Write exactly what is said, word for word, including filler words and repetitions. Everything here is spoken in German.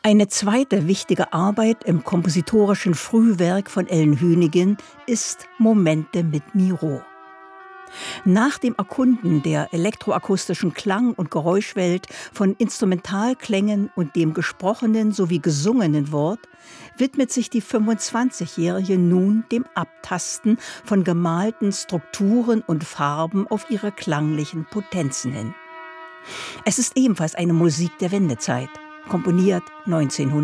Eine zweite wichtige Arbeit im kompositorischen Frühwerk von Ellen Hünigin ist Momente mit Miro. Nach dem Erkunden der elektroakustischen Klang- und Geräuschwelt von Instrumentalklängen und dem gesprochenen sowie gesungenen Wort widmet sich die fünfundzwanzigjährige nun dem Abtasten von gemalten Strukturen und Farben auf ihre klanglichen Potenzen hin. Es ist ebenfalls eine Musik der Wendezeit, komponiert neunzehnhundertachtzig.